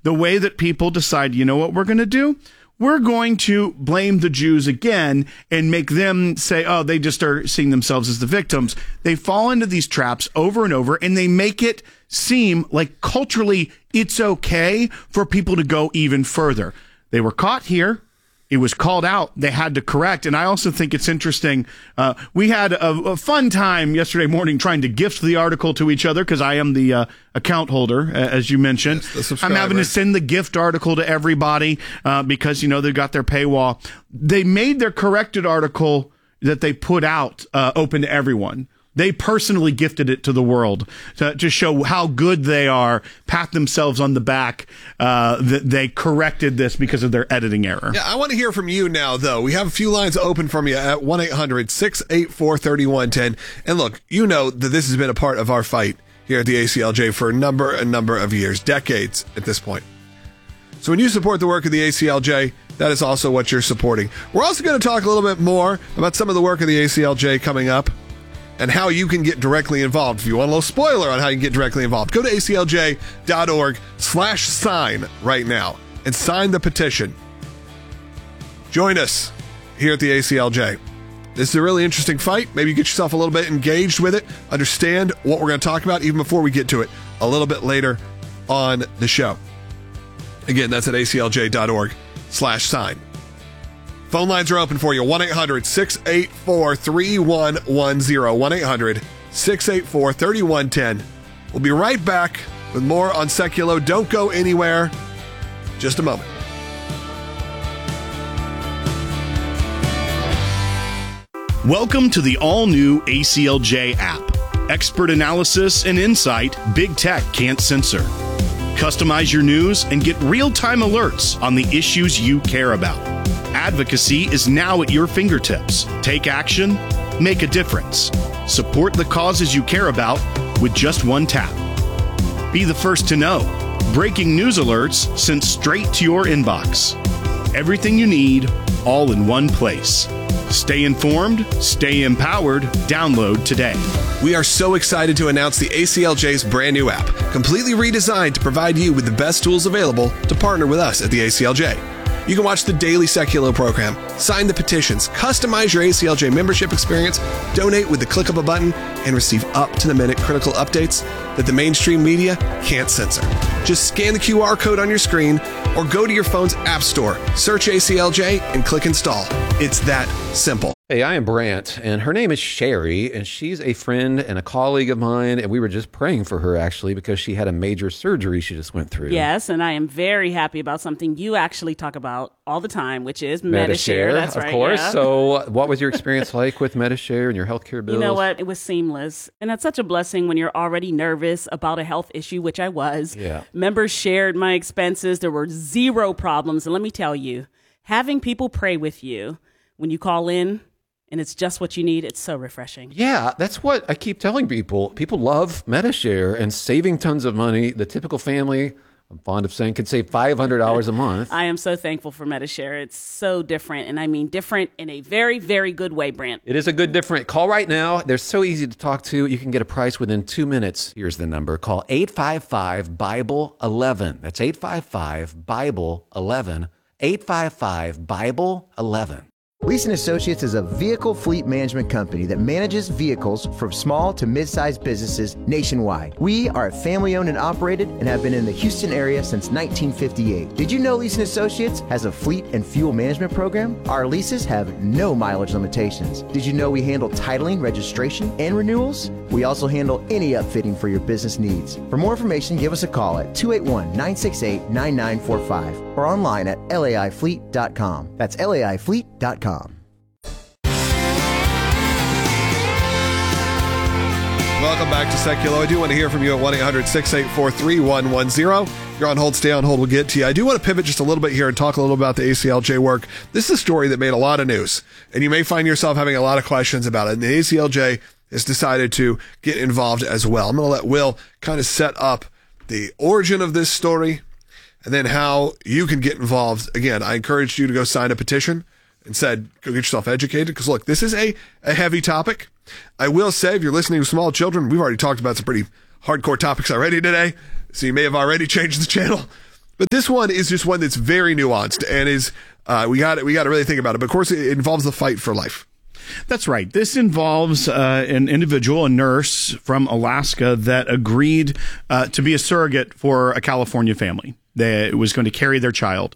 the way that people decide, you know what we're going to do? We're going to blame the Jews again and make them say, oh, they just are seeing themselves as the victims. They fall into these traps over and over, and they make it seem like culturally it's okay for people to go even further. They were caught here. It was called out. They had to correct. And I also think it's interesting. We had a fun time yesterday morning trying to gift the article to each other because I am the account holder, as you mentioned. Yes, I'm having to send the gift article to everybody because, they've got their paywall. They made their corrected article that they put out open to everyone. They personally gifted it to the world to show how good they are, pat themselves on the back that they corrected this because of their editing error. Yeah, I want to hear from you now, though. We have a few lines open from you at 1-800-684-3110. And look, you know that this has been a part of our fight here at the ACLJ for a number of years, decades at this point. So when you support the work of the ACLJ, that is also what you're supporting. We're also going to talk a little bit more about some of the work of the ACLJ coming up, and how you can get directly involved. If you want a little spoiler on how you can get directly involved, go to aclj.org/sign right now and sign the petition. Join us here at the ACLJ. This is a really interesting fight. Maybe you get yourself a little bit engaged with it, understand what we're going to talk about even before we get to it a little bit later on the show. Again, that's at aclj.org/sign. Phone lines are open for you. 1-800-684-3110. 1-800-684-3110. We'll be right back with more on Seculo. Don't go anywhere. Just a moment. Welcome to the all-new ACLJ app. Expert analysis and insight Big Tech can't censor. Customize your news and get real-time alerts on the issues you care about. Advocacy is now at your fingertips. Take action, make a difference. Support the causes you care about with just one tap. Be the first to know. Breaking news alerts sent straight to your inbox. Everything you need, all in one place. Stay informed, stay empowered. Download today. We are so excited to announce the ACLJ's brand new app, completely redesigned to provide you with the best tools available to partner with us at the ACLJ. You can watch the daily Seculo program, sign the petitions, customize your ACLJ membership experience, donate with the click of a button, and receive up-to-the-minute critical updates that the mainstream media can't censor. Just scan the QR code on your screen or go to your phone's app store, search ACLJ, and click install. It's that simple. Hey, I am Brant, and her name is Sherry, and she's a friend and a colleague of mine, and we were just praying for her, actually, because she had a major surgery she just went through. Yes, and I am very happy about something you actually talk about all the time, which is Medi-Share. That's right, of course. Yeah. So what was your experience like with Medi-Share and your healthcare bills? You know what? It was seamless, and that's such a blessing when you're already nervous about a health issue, which I was. Yeah. Members shared my expenses. There were zero problems, and let me tell you, having people pray with you when you call in, and it's just what you need, it's so refreshing. Yeah, that's what I keep telling people. People love Medi-Share and saving tons of money. The typical family, I'm fond of saying, could save $500 a month. I am so thankful for Medi-Share. It's so different, and I mean different in a very, very good way, Brant. It is a good different. Call right now. They're so easy to talk to. You can get a price within 2 minutes. Here's the number. Call 855-BIBLE-11. That's 855-BIBLE-11. 855-BIBLE-11. Leeson Associates is a vehicle fleet management company that manages vehicles from small to mid-sized businesses nationwide. We are family-owned and operated and have been in the Houston area since 1958. Did you know Leeson Associates has a fleet and fuel management program? Our leases have no mileage limitations. Did you know we handle titling, registration, and renewals? We also handle any upfitting for your business needs. For more information, give us a call at 281-968-9945 or online at laifleet.com. That's laifleet.com. Welcome back to Seculo. I do want to hear from you at 1-800-684-3110. You're on hold. Stay on hold. We'll get to you. I do want to pivot just a little bit here and talk a little about the ACLJ work. This is a story that made a lot of news, and you may find yourself having a lot of questions about it. And the ACLJ has decided to get involved as well. I'm going to let Will kind of set up the origin of this story and then how you can get involved. Again, I encouraged you to go sign a petition and said, go get yourself educated. Because look, this is a heavy topic. I will say, if you're listening to small children, we've already talked about some pretty hardcore topics already today. So you may have already changed the channel. But this one is just one that's very nuanced and is we got to really think about it. But of course, it involves the fight for life. That's right. This involves an individual, a nurse from Alaska, that agreed to be a surrogate for a California family that was going to carry their child.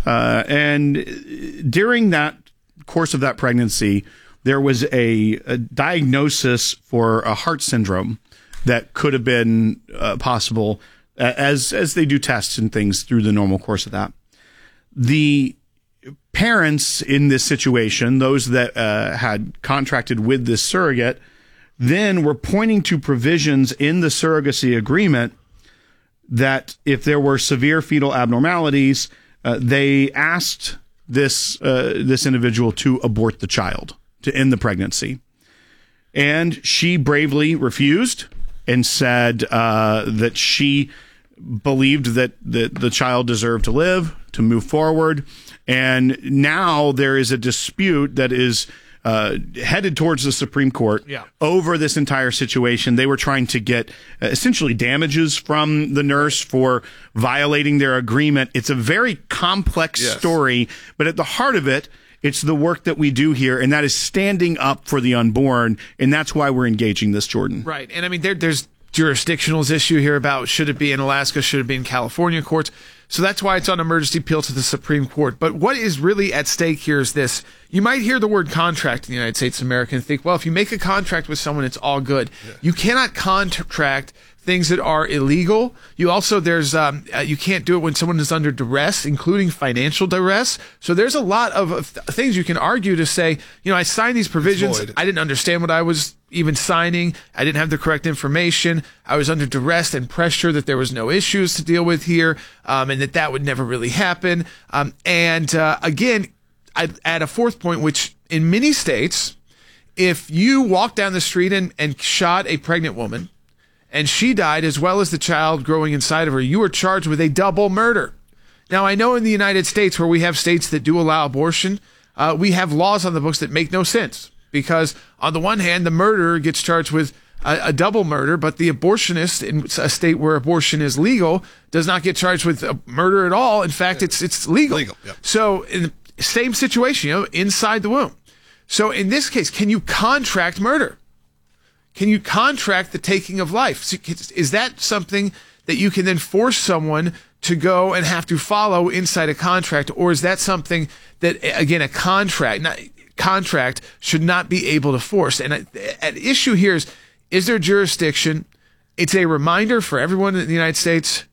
And during that course of that pregnancy, there was a diagnosis for a heart syndrome that could have been possible as they do tests and things through the normal course of that. The parents in this situation, those that had contracted with this surrogate, then were pointing to provisions in the surrogacy agreement that if there were severe fetal abnormalities, they asked this individual to abort the child, to end the pregnancy. And she bravely refused and said that she believed that the child deserved to live, to move forward. And now there is a dispute that is headed towards the Supreme Court over this entire situation. They were trying to get essentially damages from the nurse for violating their agreement. It's a very complex story, but at the heart of it, it's the work that we do here, and that is standing up for the unborn, and that's why we're engaging this, Jordan. Right, and I mean, there's jurisdictional issue here about should it be in Alaska, should it be in California courts. So that's why it's on emergency appeal to the Supreme Court. But what is really at stake here is this. You might hear the word contract in the United States of America and think, well, if you make a contract with someone, it's all good. Yeah. You cannot contract things that are illegal. You also, you can't do it when someone is under duress, including financial duress. So there's a lot of things you can argue to say, I signed these provisions. I didn't understand what I was even signing. I didn't have the correct information. I was under duress and pressure that there was no issues to deal with here, and that would never really happen. Again, I'd add a fourth point, which in many states, if you walk down the street and shot a pregnant woman, and she died as well as the child growing inside of her, you are charged with a double murder. Now, I know in the United States, where we have states that do allow abortion, we have laws on the books that make no sense. Because on the one hand, the murderer gets charged with a double murder, but the abortionist in a state where abortion is legal does not get charged with a murder at all. In fact, it's legal. Yep. So in the same situation, inside the womb. So in this case, can you contract murder? Can you contract the taking of life? Is that something that you can then force someone to go and have to follow inside a contract? Or is that something that, again, a contract should not be able to force? And at issue here is there jurisdiction? It's a reminder for everyone in the United States.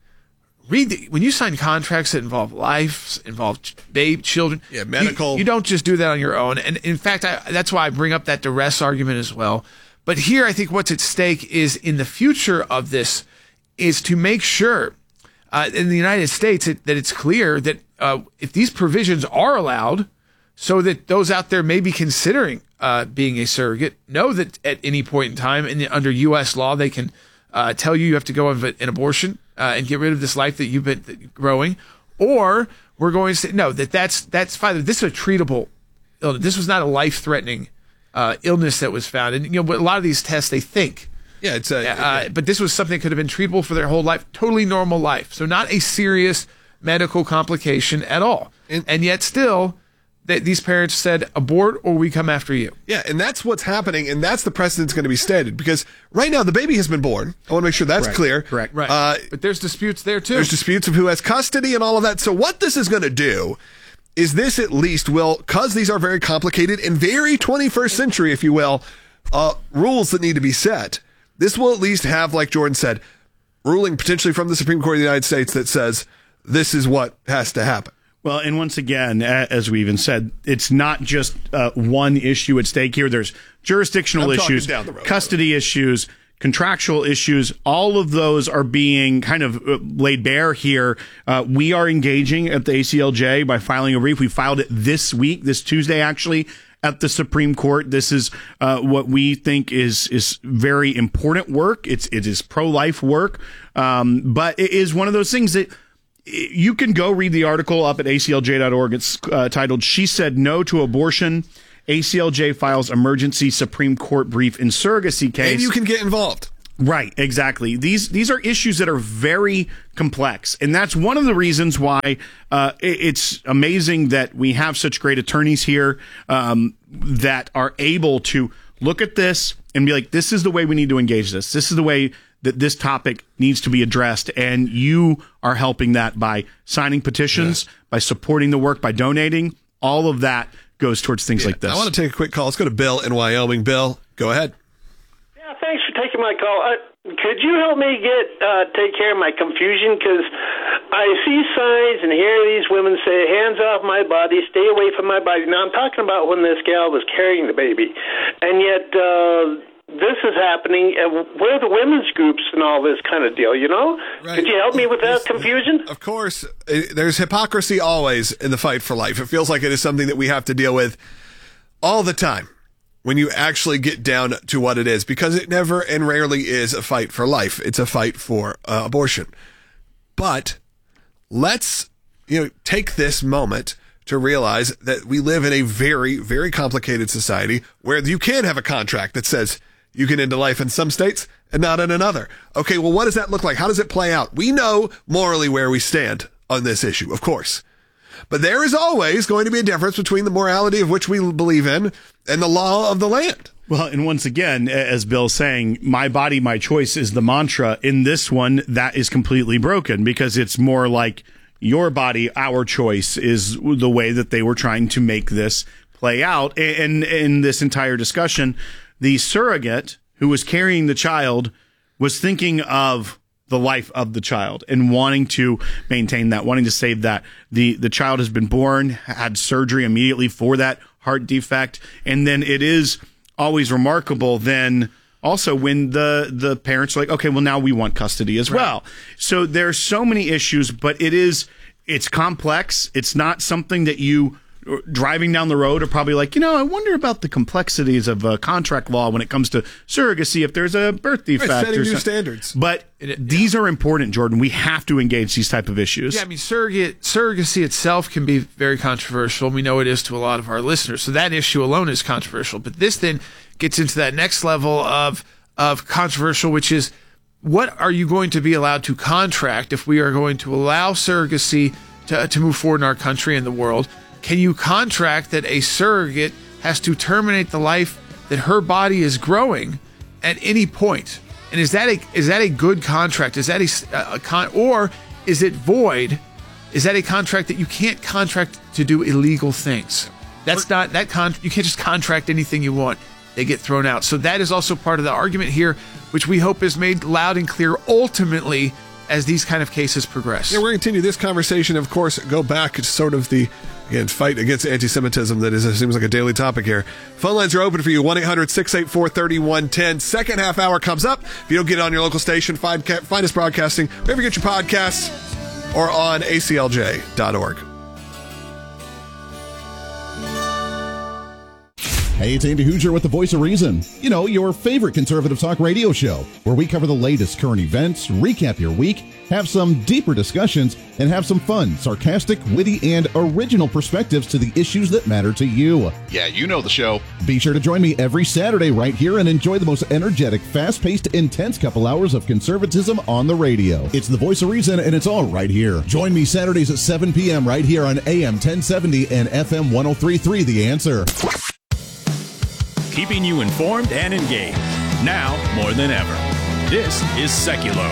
When you sign contracts that involve lives, involve children, medical, you don't just do that on your own. And in fact, that's why I bring up that duress argument as well. But here, I think what's at stake is in the future of this is to make sure in the United States that it's clear that if these provisions are allowed, so that those out there may be considering being a surrogate know that at any point in time under U.S. law, they can tell you have to go have an abortion and get rid of this life that you've been growing, or we're going to say, no, that's fine. This is a treatable illness. This was not a life-threatening illness that was found. And, a lot of these tests, they think. Yeah, it's but this was something that could have been treatable for their whole life, totally normal life. So not a serious medical complication at all. And yet still, these parents said, abort or we come after you. Yeah, and that's what's happening, and that's the precedent's going to be stated. Because right now, the baby has been born. I want to make sure that's clear. Correct. Right. But there's disputes there, too. There's disputes of who has custody and all of that. So what this is going to do is this at least will, because these are very complicated and very 21st century, if you will, rules that need to be set. This will at least have, like Jordan said, ruling potentially from the Supreme Court of the United States that says this is what has to happen. Well, and once again, as we even said, it's not just one issue at stake here. There's jurisdictional issues, custody issues, contractual issues. All of those are being kind of laid bare here. We are engaging at the ACLJ by filing a brief. We filed it this week, this Tuesday, actually, at the Supreme Court. This is what we think is very important work. It is pro-life work, but it is one of those things that you can go read the article up at aclj.org. It's titled, "She Said No to Abortion. ACLJ Files Emergency Supreme Court Brief in Surrogacy Case." And you can get involved. Right, exactly. These are issues that are very complex, and that's one of the reasons why it's amazing that we have such great attorneys here that are able to look at this and be like, this is the way we need to engage this. This is the way that this topic needs to be addressed, and you are helping that by signing petitions, by supporting the work, by donating. All of that goes towards things like this. I want to take a quick call. Let's go to Bill in Wyoming. Bill, go ahead. Yeah, thanks for taking my call. Could you help me take care of my confusion? Because I see signs and hear these women say, hands off my body, stay away from my body. Now, I'm talking about when this gal was carrying the baby. And yet, this is happening. Where are the women's groups and all this kind of deal, you know? Right. Could you help me with that confusion? Of course. There's hypocrisy always in the fight for life. It feels like it is something that we have to deal with all the time when you actually get down to what it is, because it never and rarely is a fight for life. It's a fight for abortion. But let's take this moment to realize that we live in a very, very complicated society where you can have a contract that says you can end a life in some states and not in another. Okay, well, what does that look like? How does it play out? We know morally where we stand on this issue, of course. But there is always going to be a difference between the morality of which we believe in and the law of the land. Well, and once again, as Bill's saying, my body, my choice is the mantra. In this one, that is completely broken because it's more like your body, our choice is the way that they were trying to make this play out. And in this entire discussion, the surrogate who was carrying the child was thinking of the life of the child and wanting to maintain that, wanting to save that. The child has been born, had surgery immediately for that heart defect. And then it is always remarkable then also when the parents are like, okay, well, now we want custody as well. So there's so many issues, but it's complex. It's not something that you driving down the road are probably like, I wonder about the complexities of contract law when it comes to surrogacy, if there's a birth defect. Setting new standards. But these are important, Jordan. We have to engage these type of issues. Yeah, I mean, surrogacy itself can be very controversial. We know it is to a lot of our listeners. So that issue alone is controversial. But this then gets into that next level of controversial, which is, what are you going to be allowed to contract if we are going to allow surrogacy to move forward in our country and the world? Can you contract that a surrogate has to terminate the life that her body is growing at any point? And is that a good contract? Is that or is it void? Is that a contract that you can't contract to do illegal things? That's not that you can't just contract anything you want. They get thrown out. So that is also part of the argument here, which we hope is made loud and clear ultimately as these kind of cases progress. Yeah, we're going to continue this conversation, of course, go back to sort of the fight against anti-Semitism that seems like a daily topic here. Phone lines are open for you, 1-800-684-3110. Second half hour comes up. If you don't get it on your local station, find us broadcasting wherever you get your podcasts or on aclj.org. Hey, it's Andy Hoosier with the Voice of Reason. Your favorite conservative talk radio show, where we cover the latest current events, recap your week, have some deeper discussions, and have some fun, sarcastic, witty, and original perspectives to the issues that matter to you. Yeah, you know the show. Be sure to join me every Saturday right here and enjoy the most energetic, fast-paced, intense couple hours of conservatism on the radio. It's the Voice of Reason, and it's all right here. Join me Saturdays at 7 p.m. right here on AM 1070 and FM 103.3 The Answer. Keeping you informed and engaged, now more than ever. This is Seculo.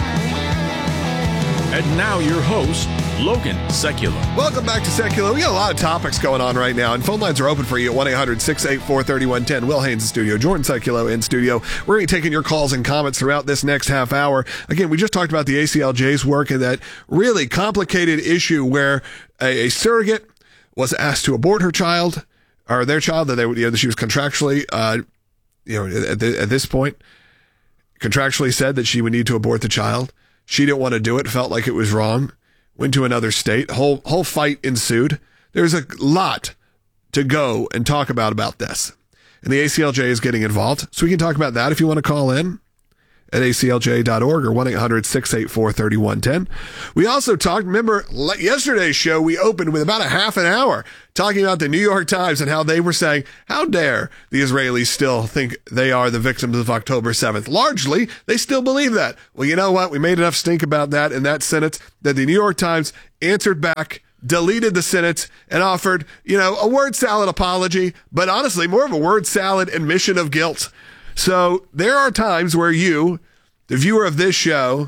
And now your host, Logan Seculo. Welcome back to Seculo. We got a lot of topics going on right now, and phone lines are open for you at 1-800-684-3110. Will Haynes in studio, Jordan Seculo in studio. We're going to be taking your calls and comments throughout this next half hour. Again, we just talked about the ACLJ's work and that really complicated issue where a surrogate was asked to abort her child, or their child, that she was contractually, at this point, contractually said that she would need to abort the child. She didn't want to do it, felt like it was wrong, went to another state. Whole fight ensued. There's a lot to go and talk about this. And the ACLJ is getting involved. So we can talk about that if you want to call in at aclj.org or 1-800-684-3110. We also talked, remember, yesterday's show, we opened with about a half an hour talking about the New York Times and how they were saying, how dare the Israelis still think they are the victims of October 7th? Largely, they still believe that. Well, you know what? We made enough stink about that in that sentence that the New York Times answered back, deleted the sentence, and offered, a word salad apology, but honestly, more of a word salad admission of guilt. So there are times where you, the viewer of this show,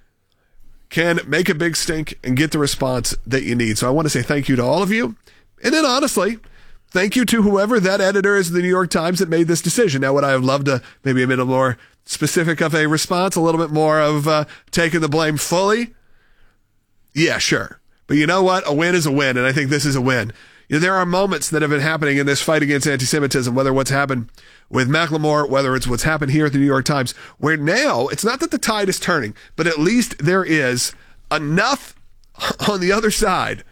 can make a big stink and get the response that you need. So I want to say thank you to all of you. And then honestly, thank you to whoever that editor is at the New York Times that made this decision. Now, would I have loved to maybe a bit more specific of a response, a little bit more of taking the blame fully? Yeah, sure. But you know what? A win is a win, and I think this is a win. There are moments that have been happening in this fight against anti-Semitism, whether what's happened with Macklemore, whether it's what's happened here at the New York Times, where now it's not that the tide is turning, but at least there is enough on the other side,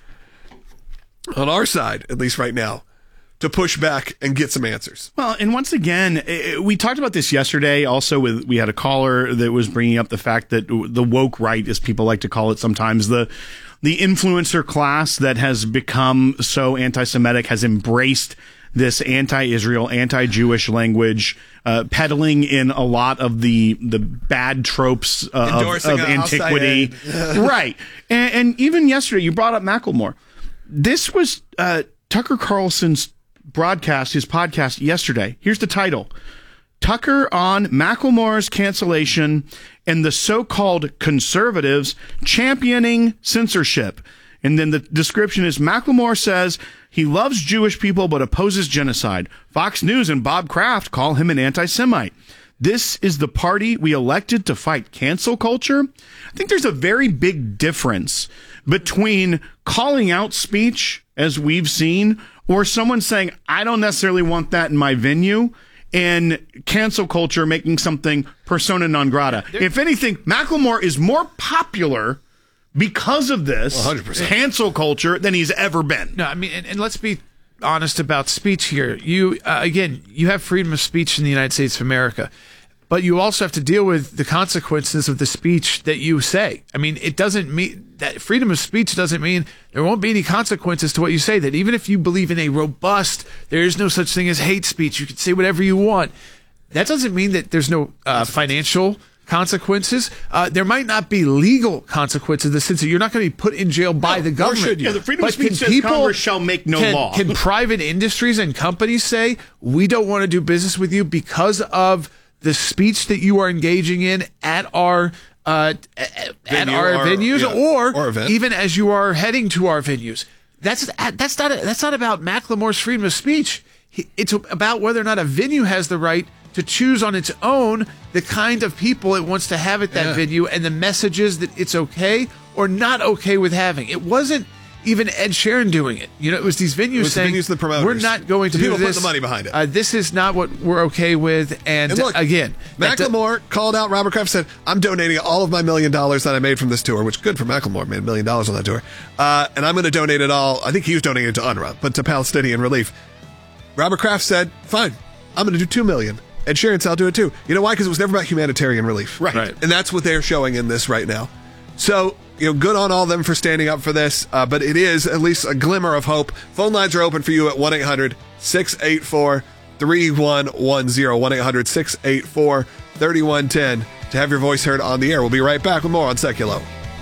on our side, at least right now, to push back and get some answers. Well, and once again, we talked about this yesterday. Also, we had a caller that was bringing up the fact that the woke right, as people like to call it sometimes, the influencer class that has become so anti-Semitic has embraced this anti-Israel, anti-Jewish language, peddling in a lot of the bad tropes of antiquity. Right. And even yesterday, you brought up Macklemore. This was Tucker Carlson's broadcast, his podcast yesterday. Here's the title: Tucker on Macklemore's cancellation and the so-called conservatives championing censorship. And then the description is, Macklemore says he loves Jewish people but opposes genocide. Fox News and Bob Kraft call him an anti-Semite. This is the party we elected to fight cancel culture. I think there's a very big difference between calling out speech, as we've seen, or someone saying, I don't necessarily want that in my venue, and cancel culture making something persona non grata. If anything, Macklemore is more popular because of this 100%. Cancel culture than he's ever been. No, I mean, and let's be honest about speech here. You have freedom of speech in the United States of America, but you also have to deal with the consequences of the speech that you say. I mean, it doesn't mean that freedom of speech doesn't mean there won't be any consequences to what you say. That even if you believe in a robust, there is no such thing as hate speech, you can say whatever you want. That doesn't mean that there's no financial consequences. There might not be legal consequences in the sense that you're not going to be put in jail by the government. Yeah, the freedom of speech says Congress shall make no law. Can private industries and companies say, we don't want to do business with you because of the speech that you are engaging in at our venues or even as you are heading to our venues? That's not about Macklemore's freedom of speech. It's about whether or not a venue has the right to choose on its own the kind of people it wants to have at that venue and the messages that it's okay or not okay with having. It wasn't even Ed Sheeran doing it. It was these venues saying, the promoters. We're not going to do this. People put the money behind it. This is not what we're okay with. And look, again, Macklemore called out Robert Kraft, said, I'm donating all of my $1 million that I made from this tour, which good for Macklemore, made $1 million on that tour. And I'm going to donate it all. I think he was donating it to UNRWA, but to Palestinian relief. Robert Kraft said, fine, I'm going to do $2 million. Ed Sheeran said, I'll do it too. You know why? Because it was never about humanitarian relief. Right. And that's what they're showing in this right now. So, good on all them for standing up for this, but it is at least a glimmer of hope. Phone lines are open for you at 1-800-684-3110, 1-800-684-3110 to have your voice heard on the air. We'll be right back with more on Seculo.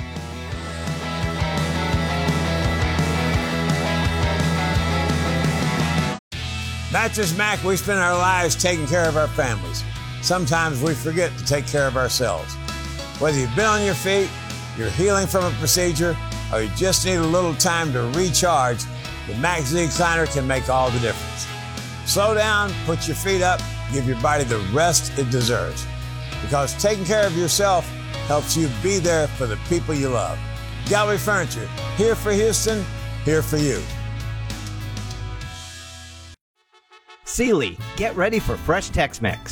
Mattress Mac, we spend our lives taking care of our families. Sometimes we forget to take care of ourselves. Whether you've been on your feet, you're healing from a procedure, or you just need a little time to recharge, the Mac Z Recliner can make all the difference. Slow down, put your feet up, give your body the rest it deserves. Because taking care of yourself helps you be there for the people you love. Gallery Furniture, here for Houston, here for you. Sealy, get ready for fresh Tex-Mex.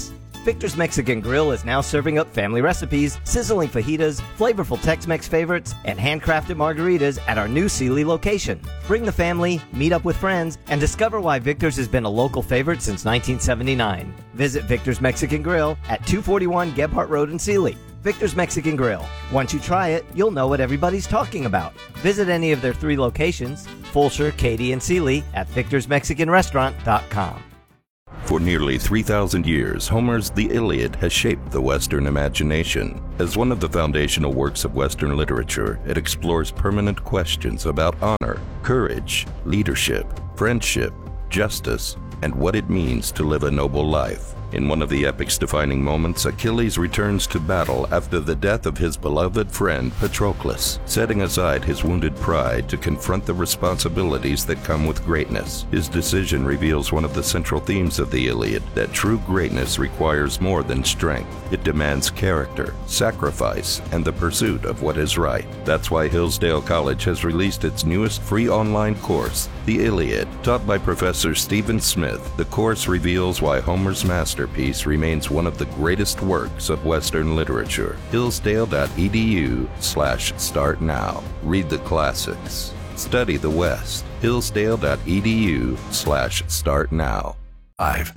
Victor's Mexican Grill is now serving up family recipes, sizzling fajitas, flavorful Tex-Mex favorites, and handcrafted margaritas at our new Sealy location. Bring the family, meet up with friends, and discover why Victor's has been a local favorite since 1979. Visit Victor's Mexican Grill at 241 Gebhart Road in Sealy. Victor's Mexican Grill. Once you try it, you'll know what everybody's talking about. Visit any of their 3 locations, Fulshear, Katy, and Sealy at victorsmexicanrestaurant.com. For nearly 3,000 years, Homer's The Iliad has shaped the Western imagination. As one of the foundational works of Western literature, it explores permanent questions about honor, courage, leadership, friendship, justice, and what it means to live a noble life. In one of the epic's defining moments, Achilles returns to battle after the death of his beloved friend Patroclus, setting aside his wounded pride to confront the responsibilities that come with greatness. His decision reveals one of the central themes of the Iliad, that true greatness requires more than strength. It demands character, sacrifice, and the pursuit of what is right. That's why Hillsdale College has released its newest free online course, The Iliad. Taught by Professor Stephen Smith, the course reveals why Homer's masterpiece remains one of the greatest works of Western literature. Hillsdale.edu/start now. Read the classics. Study the West. Hillsdale.edu/start now. 5.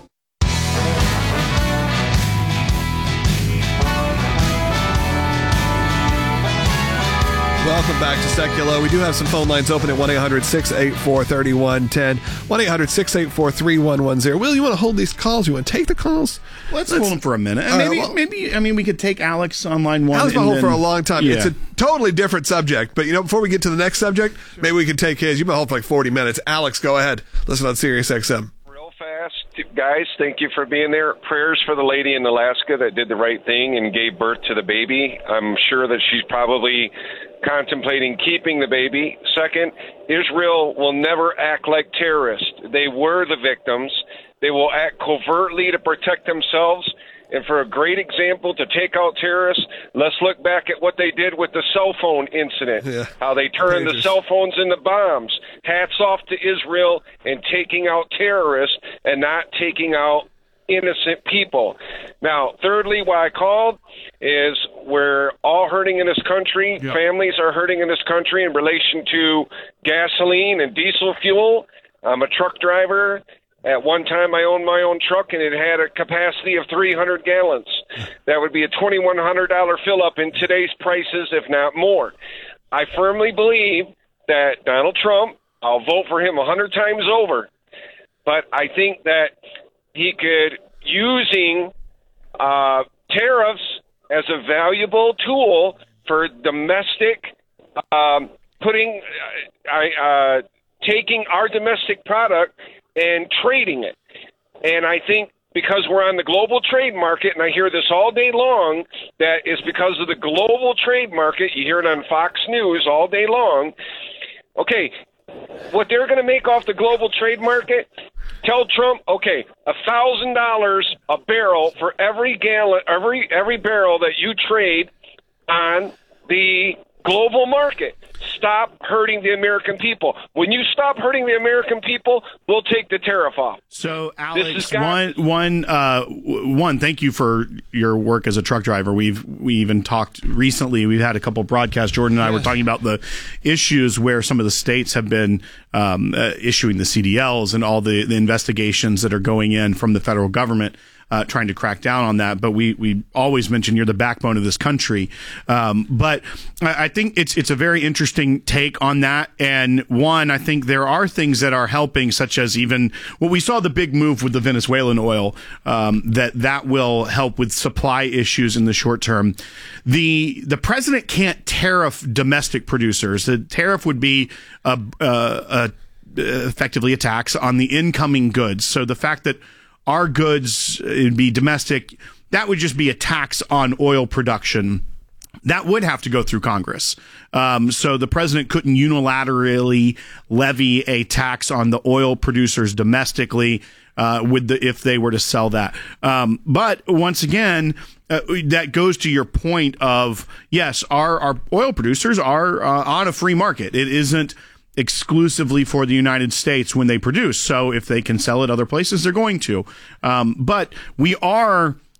Welcome back to Secular. We do have some phone lines open at 1-800-684-3110, 1-800-684-3110. Will, you want to hold these calls? You want to take the calls? Let's hold them for a minute. And maybe we could take Alex on line 1. Alex been hold for a long time. Yeah. It's a totally different subject. But, before we get to the next subject, maybe we can take his. You've been holding for like 40 minutes. Alex, go ahead. Listen on Sirius XM. Fast, guys, thank you for being there. Prayers for the lady in Alaska that did the right thing and gave birth to the baby. I'm sure that she's probably contemplating keeping the baby. Second, Israel will never act like terrorists. They were the victims. They will act covertly to protect themselves. And for a great example to take out terrorists, let's look back at what they did with the cell phone incident, how they turned the cell phones into bombs. Hats off to Israel in taking out terrorists and not taking out innocent people. Now, thirdly, why I called is we're all hurting in this country. Yep. Families are hurting in this country in relation to gasoline and diesel fuel. I'm a truck driver. At one time, I owned my own truck, and it had a capacity of 300 gallons. That would be a $2,100 fill-up in today's prices, if not more. I firmly believe that Donald Trump, I'll vote for him 100 times over, but I think that he could, using tariffs as a valuable tool for domestic, taking our domestic product and trading it. And I think because we're on the global trade market, and I hear this all day long, that is because of the global trade market. You hear it on Fox News all day long. Okay, what they're going to make off the global trade market, tell Trump, okay, $1,000 a barrel for every gallon, every barrel that you trade on the global market. Stop hurting the American people. When you stop hurting the American people, we'll take the tariff off. So, Alex, one, thank you for your work as a truck driver. We even talked recently. We've had a couple of broadcasts. Jordan and I were talking about the issues where some of the states have been issuing the CDLs and all the investigations that are going in from the federal government. Trying to crack down on that, but we always mention you're the backbone of this country. But I think it's a very interesting take on that. And one, I think there are things that are helping, such as even we saw the big move with the Venezuelan oil, that will help with supply issues in the short term. The president can't tariff domestic producers. The tariff would be effectively a tax on the incoming goods. So the fact that our goods would be domestic, that would just be a tax on oil production. That would have to go through Congress. So the president couldn't unilaterally levy a tax on the oil producers domestically if they were to sell that. But once again, that goes to your point of, yes, our oil producers are on a free market. It isn't exclusively for the United States when they produce. So if they can sell it other places, they're going to. But we are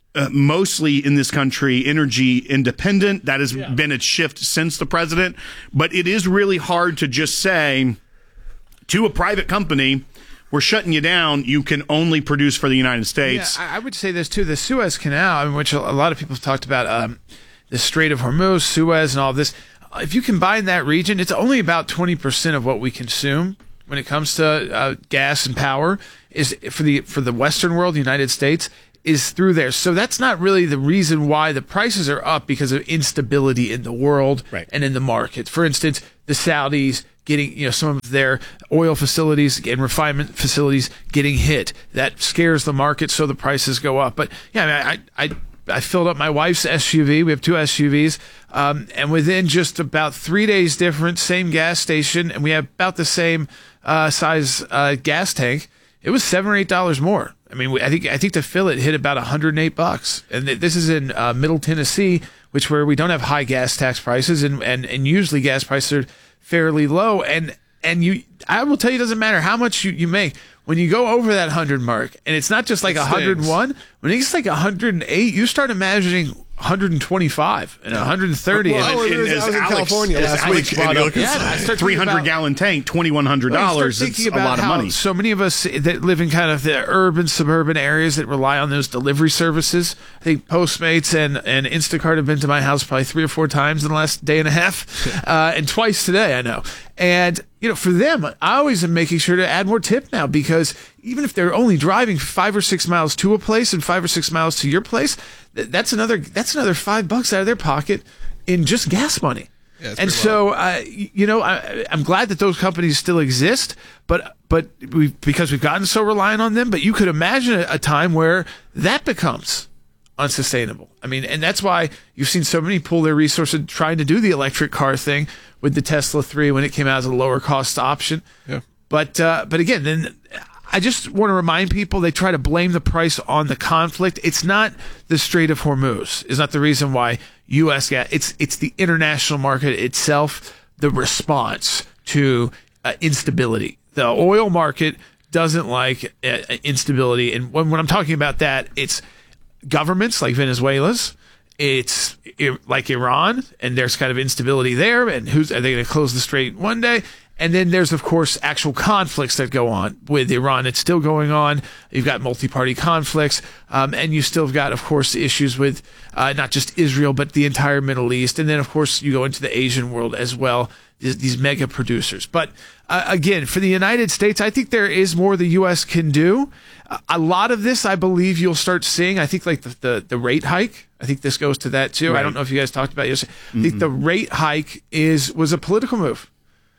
mostly in this country energy independent. That has been its shift since the president. But it is really hard to just say to a private company, we're shutting you down. You can only produce for the United States. Yeah, I would say this too. The Suez Canal, which a lot of people have talked about, the Strait of Hormuz, Suez, and all of this. If you combine that region, it's only about 20% of what we consume when it comes to gas and power is for the Western world, the United States, is through there. So that's not really the reason why the prices are up, because of instability in the world and in the market. For instance, the Saudis getting, some of their oil facilities and refinement facilities getting hit. That scares the market, so the prices go up. But yeah, I filled up my wife's SUV. We have 2 SUVs. And within just about 3 days difference, same gas station, and we have about the same size gas tank. It was $7 or $8 more. I mean, I think to fill it hit about $108. And this is in Middle Tennessee, where we don't have high gas tax prices, and usually gas prices are fairly low. And I will tell you, it doesn't matter how much you make. When you go over that 100 mark, and it's not just like 101, when it's like 108, you start imagining 125 and 130. Well, and I was in California last week. Brought up, 300-gallon tank, $2,100. It's a lot of money. So many of us that live in kind of the urban, suburban areas that rely on those delivery services. I think Postmates and Instacart have been to my house probably 3 or 4 times in the last day and a half, and twice today, I know. And, for them, I always am making sure to add more tip now, because even if they're only driving 5 or 6 miles to a place and 5 or 6 miles to your place, that's another $5 out of their pocket in just gas money. Yeah, and so, I'm glad that those companies still exist, but because we've gotten so reliant on them. But you could imagine a time where that becomes unsustainable. I mean, and that's why you've seen so many pull their resources trying to do the electric car thing with the Tesla 3 when it came out as a lower cost option. Yeah. But again, then I just want to remind people, they try to blame the price on the conflict. It's not the Strait of Hormuz. It's not the reason why U.S. gas. It's the international market itself, the response to instability. The oil market doesn't like instability. And when I'm talking about that, it's governments like Venezuela's. It's like Iran, and there's kind of instability there. And are they going to close the strait one day? And then there's, of course, actual conflicts that go on with Iran. It's still going on. You've got multi-party conflicts. And you still have got, of course, issues with not just Israel, but the entire Middle East. And then, of course, you go into the Asian world as well, these mega producers. But again, for the United States, I think there is more the U.S. can do. A lot of this, I believe you'll start seeing, I think like the rate hike. I think this goes to that too. Right. I don't know if you guys talked about it yesterday. I think the rate hike was a political move.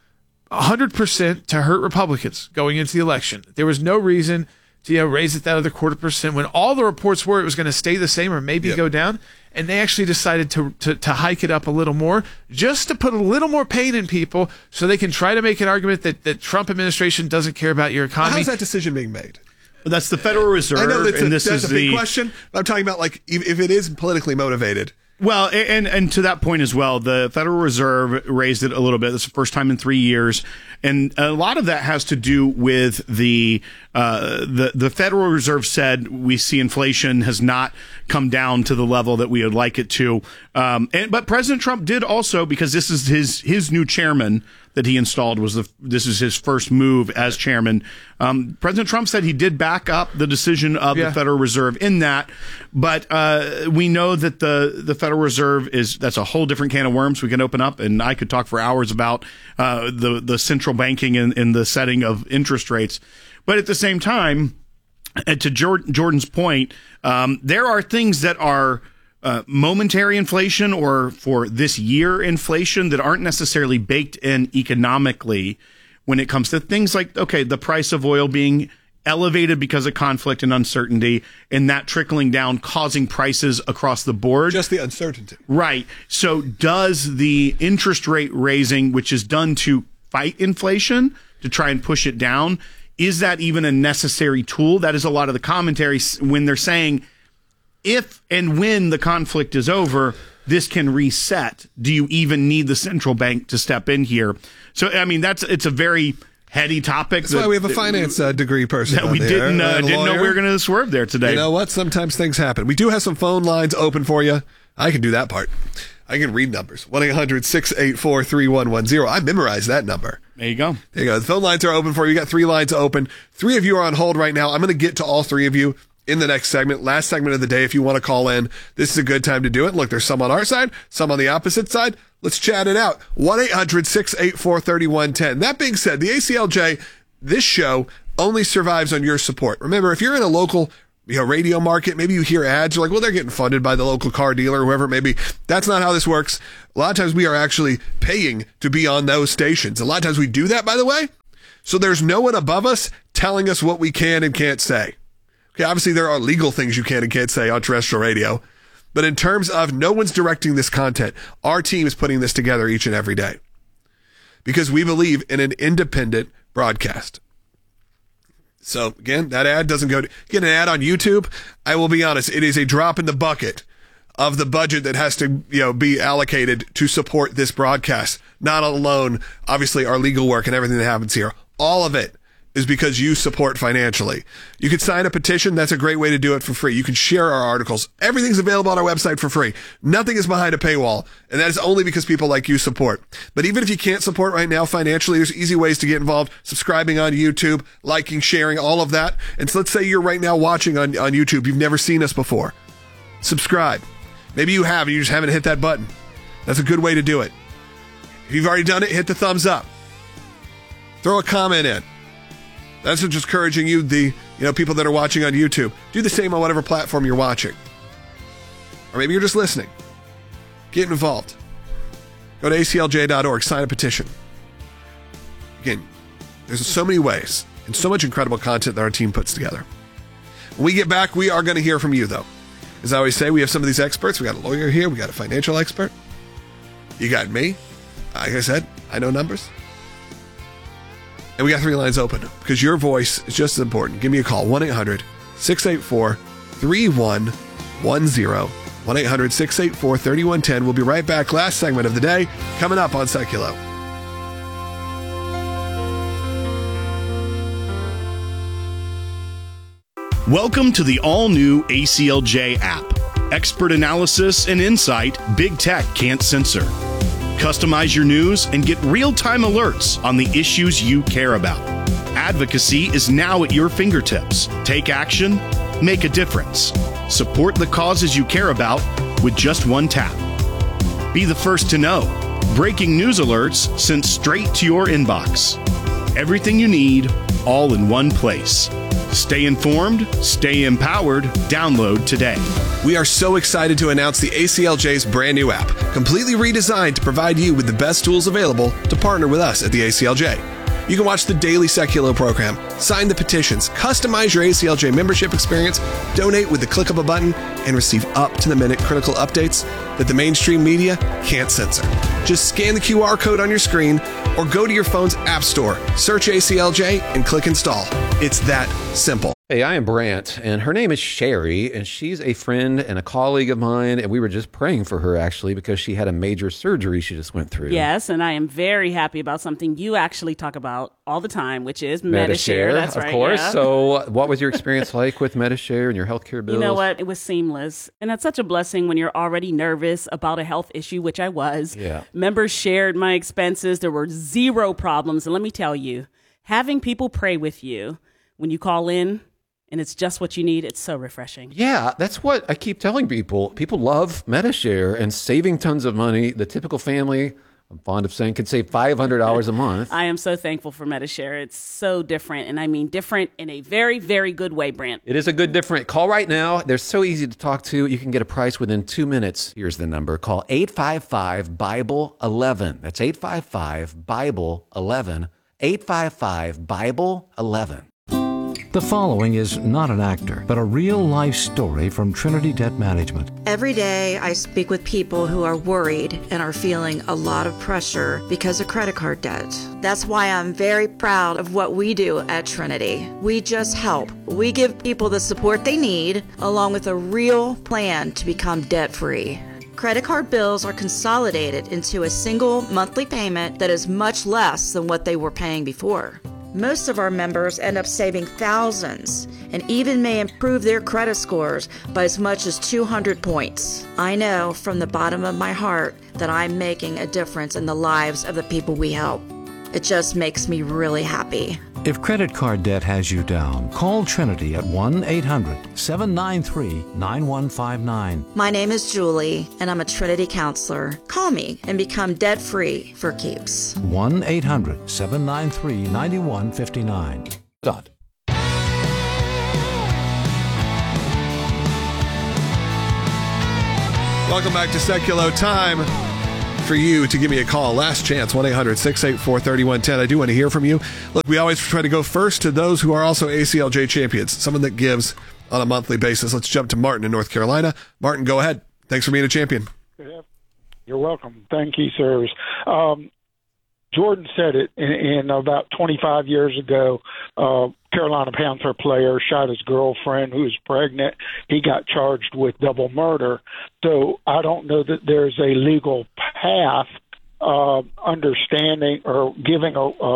100% to hurt Republicans going into the election. There was no reason to raise it that other 0.25% when all the reports were it was going to stay the same or maybe go down. And they actually decided to hike it up a little more, just to put a little more pain in people so they can try to make an argument that the Trump administration doesn't care about your economy. How's that decision being made? That's the Federal Reserve. I know that's a big question. I'm talking about like if it is politically motivated. Well, and to that point as well, the Federal Reserve raised it a little bit. It's the first time in 3 years. And a lot of that has to do with the Federal Reserve said we see inflation has not come down to the level that we would like it to. But President Trump did also, because this is his new chairman that he installed, this is his first move as chairman. President Trump said he did back up the decision of the Federal Reserve in that, but we know that the Federal Reserve that's a whole different can of worms we can open up, and I could talk for hours about the central banking in the setting of interest rates. But at the same time, and to Jordan's point, there are things that are momentary inflation or for this year inflation that aren't necessarily baked in economically when it comes to things like, okay, the price of oil being elevated because of conflict and uncertainty, and that trickling down, causing prices across the board. Just the uncertainty. Right. So does the interest rate raising, which is done to fight inflation, to try and push it down, is that even a necessary tool? That is a lot of the commentary when they're saying, if and when the conflict is over, this can reset. Do you even need the central bank to step in here? So, I mean, it's a very heady topic. That's why we have a finance degree person that we didn't know we were going to swerve there today. You know what? Sometimes things happen. We do have some phone lines open for you. I can do that part. I can read numbers. 1-800-684-3110. I memorized that number. There you go. There you go. The phone lines are open for you. You got 3 lines open. 3 of you are on hold right now. I'm going to get to all 3 of you in the next segment. Last segment of the day. If you want to call in, this is a good time to do it. Look, there's some on our side, some on the opposite side. Let's chat it out. 1-800-684-3110. That being said, the ACLJ, this show only survives on your support. Remember, if you're in a local radio market, maybe you hear ads, you're like, well, they're getting funded by the local car dealer, whoever it may be. That's not how this works. A lot of times we are actually paying to be on those stations. A lot of times we do that, by the way. So there's no one above us telling us what we can and can't say. Okay, obviously there are legal things you can and can't say on terrestrial radio. But in terms of no one's directing this content, our team is putting this together each and every day because we believe in an independent broadcast. So again, that ad doesn't go to get an ad on YouTube. I will be honest, it is a drop in the bucket of the budget that has to, be allocated to support this broadcast. Not alone, obviously, our legal work and everything that happens here. All of it is because you support financially. You can sign a petition. That's a great way to do it for free. You can share our articles. Everything's available on our website for free. Nothing is behind a paywall. And that is only because people like you support. But even if you can't support right now financially, there's easy ways to get involved. Subscribing on YouTube, liking, sharing, all of that. And so let's say you're right now watching on YouTube. You've never seen us before. Subscribe. Maybe you have and you just haven't hit that button. That's a good way to do it. If you've already done it, hit the thumbs up. Throw a comment in. That's just encouraging you, the people that are watching on YouTube. Do the same on whatever platform you're watching. Or maybe you're just listening. Get involved. Go to aclj.org, sign a petition. Again, there's so many ways and so much incredible content that our team puts together. When we get back, we are going to hear from you, though. As I always say, we have some of these experts. We got a lawyer here. We got a financial expert. You got me. Like I said, I know numbers. And we got 3 lines open because your voice is just as important. Give me a call, 1-800-684-3110. 1-800-684-3110. We'll be right back. Last segment of the day coming up on Seculo. Welcome to the all-new ACLJ app. Expert analysis and insight big tech can't censor. Customize your news and get real-time alerts on the issues you care about. Advocacy is now at your fingertips. Take action, make a difference. Support the causes you care about with just one tap. Be the first to know. Breaking news alerts sent straight to your inbox. Everything you need, all in one place. Stay informed, stay empowered. Download today. We are so excited to announce the ACLJ's brand new app, completely redesigned to provide you with the best tools available to partner with us at the ACLJ. You can watch the daily Seculo program, sign the petitions, customize your ACLJ membership experience, donate with the click of a button, and receive up-to-the-minute critical updates that the mainstream media can't censor. Just scan the QR code on your screen or go to your phone's app store, search ACLJ, and click install. It's that simple. Hey, I am Brant, and her name is Sherry, and she's a friend and a colleague of mine, and we were just praying for her, actually, because she had a major surgery she just went through. Yes, and I am very happy about something you actually talk about all the time, which is Medi-Share. That's right. Of course. Yeah. So what was your experience like with Medi-Share and your healthcare bills? You know what? It was seamless. And that's such a blessing when you're already nervous about a health issue, which I was. Yeah. Members shared my expenses. There were 0 problems. And let me tell you, having people pray with you when you call in, and it's just what you need, it's so refreshing. Yeah, that's what I keep telling people. People love Medi-Share and saving tons of money. The typical family, I'm fond of saying, could save $500 a month. I am so thankful for Medi-Share. It's so different, and I mean different in a very, very good way, Brant. It is a good different. Call right now. They're so easy to talk to. You can get a price within 2 minutes. Here's the number. Call 855-BIBLE-11. That's 855-BIBLE-11. 855-BIBLE-11. The following is not an actor, but a real-life story from Trinity Debt Management. Every day I speak with people who are worried and are feeling a lot of pressure because of credit card debt. That's why I'm very proud of what we do at Trinity. We just help. We give people the support they need, along with a real plan to become debt-free. Credit card bills are consolidated into a single monthly payment that is much less than what they were paying before. Most of our members end up saving thousands and even may improve their credit scores by as much as 200 points. I know from the bottom of my heart that I'm making a difference in the lives of the people we help. It just makes me really happy. If credit card debt has you down, call Trinity at 1-800-793-9159. My name is Julie, and I'm a Trinity counselor. Call me and become debt-free for keeps. 1-800-793-9159. Welcome back to Seculo Time. For you to give me a call. Last chance, 1-800-684-3110. I do want to hear from you. Look, we always try to go first to those who are also ACLJ champions, someone that gives on a monthly basis. Let's jump to Martin in North Carolina. Martin, go ahead. Thanks for being a champion. You're welcome. Thank you, sirs. Jordan said it in about 25 years ago. Carolina Panther player shot his girlfriend who was pregnant. He got charged with double murder. So I don't know that there's a legal path understanding or giving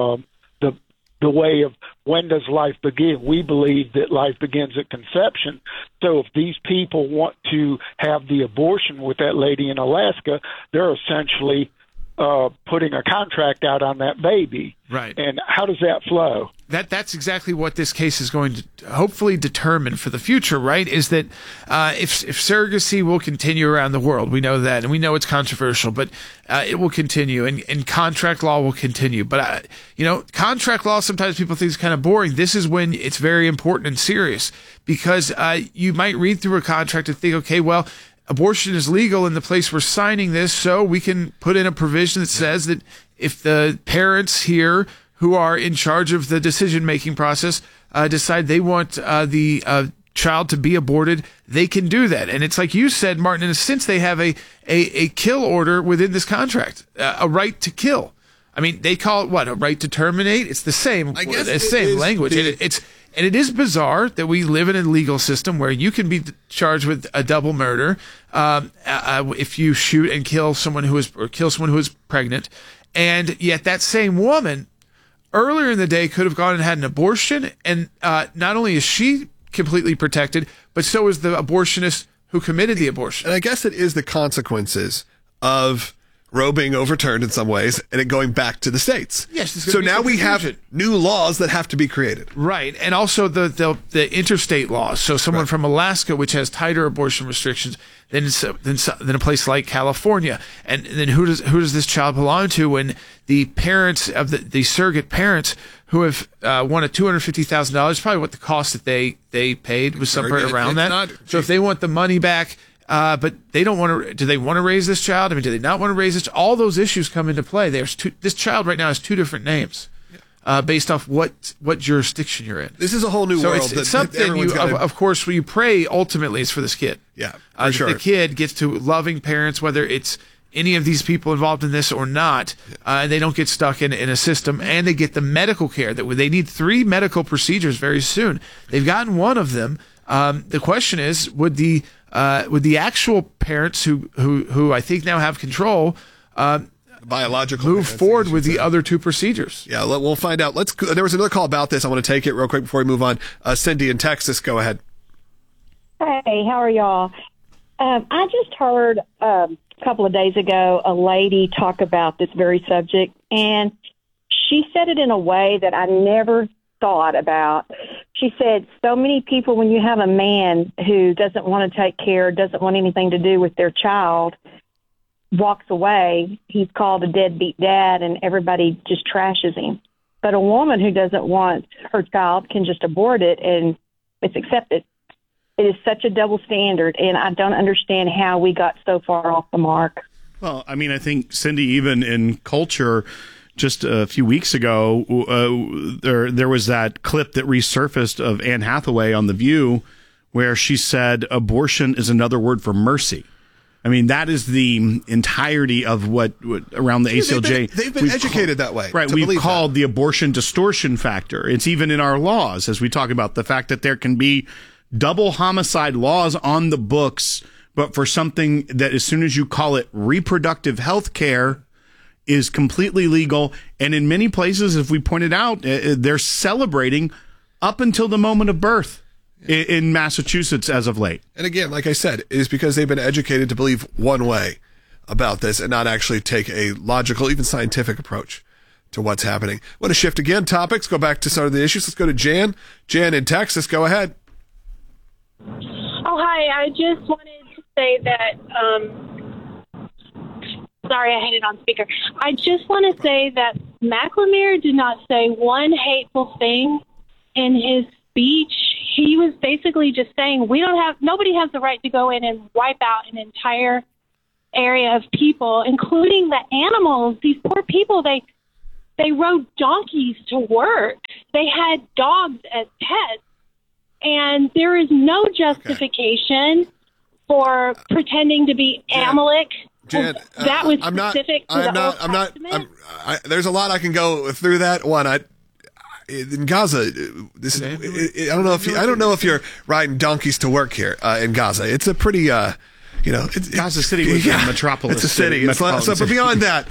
the way of when does life begin. We believe that life begins at conception. So if these people want to have the abortion with that lady in Alaska, they're essentially putting a contract out on that baby. Right. And how does that flow? That's exactly what this case is going to hopefully determine for the future, right? Is that if surrogacy will continue around the world, we know that, and we know it's controversial, but it will continue, and contract law will continue. But, contract law, sometimes people think is kind of boring. This is when it's very important and serious, because you might read through a contract and think, okay, well, abortion is legal in the place we're signing this, so we can put in a provision that says that if the parents here who are in charge of the decision-making process decide they want the child to be aborted, they can do that. And it's like you said, Martin, in a sense, they have a kill order within this contract, a right to kill. I mean, they call it what? A right to terminate? It's the same, language. And it is bizarre that we live in a legal system where you can be charged with a double murder if you shoot and kill someone who is pregnant, and yet that same woman earlier in the day could have gone and had an abortion, and not only is she completely protected, but so is the abortionist who committed the abortion. And I guess it is the consequences of Roe being overturned in some ways and it going back to the states. Yes. So now we have new laws that have to be created. Right. And also the interstate laws. So someone from Alaska, which has tighter abortion restrictions than a place like California. And then who does this child belong to when the parents of the surrogate parents who have won a $250,000, probably what the cost that they paid was somewhere around that. So if they want the money back, but they don't want to. Do they want to raise this child? I mean, do they not want to raise this? All those issues come into play. This child right now has two different names, based off what jurisdiction you're in. This is a whole new world. It's something of course, when you pray, ultimately, it's for this kid. Yeah, for sure. The kid gets to loving parents, whether it's any of these people involved in this or not, and they don't get stuck in a system, and they get the medical care that they need 3 medical procedures very soon. They've gotten one of them. The question is, would the actual parents who I think now have control biological move forward with the other 2 procedures? Yeah, we'll find out. There was another call about this. I want to take it real quick before we move on. Cindy in Texas, go ahead. Hey, how are y'all? I just heard a couple of days ago a lady talk about this very subject, and she said it in a way that I never thought about. She said, so many people, when you have a man who doesn't want to take care, doesn't want anything to do with their child, walks away, he's called a deadbeat dad, and everybody just trashes him. But a woman who doesn't want her child can just abort it, and it's accepted. It is such a double standard, and I don't understand how we got so far off the mark. Well, I mean, I think, Cindy, even in culture, just a few weeks ago, there was that clip that resurfaced of Anne Hathaway on The View where she said abortion is another word for mercy. I mean, that is the entirety of what around the ACLJ. They've been educated that way. Right. We've called the abortion distortion factor. It's even in our laws, as we talk about the fact that there can be double homicide laws on the books, but for something that as soon as you call it reproductive health care, is completely legal. And in many places, if we pointed out, they're celebrating up until the moment of birth in Massachusetts as of late. And again, like I said, it is because they've been educated to believe one way about this and not actually take a logical, even scientific approach to what's happening. Want to shift again topics, go back to some of the issues. Let's go to Jan. Jan in Texas, go ahead. Oh, hi. I just wanted to say that, sorry, I had it on speaker. I just want to say that McLemore did not say one hateful thing in his speech. He was basically just saying nobody has the right to go in and wipe out an entire area of people, including the animals. These poor people, they rode donkeys to work. They had dogs as pets. And there is no justification for pretending to be Amalek. Jan, that was specific to the Old Testament. There's a lot I can go through that one. In Gaza, I don't know if you're riding donkeys to work here in Gaza. It's a pretty, Gaza City was a metropolis. It's a city. But beyond that,